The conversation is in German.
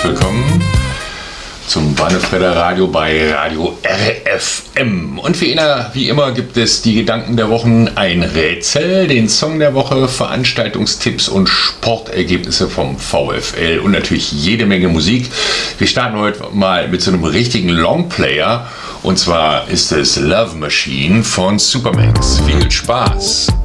herzlich willkommen zum Banefredder Radio bei Radio RFM. Und wie immer gibt es die Gedanken der Wochen, ein Rätsel, den Song der Woche, Veranstaltungstipps und Sportergebnisse vom VfL und natürlich jede Menge Musik. Wir starten heute mal mit so einem richtigen Longplayer und zwar ist es Love Machine von Supermax. Viel Spaß!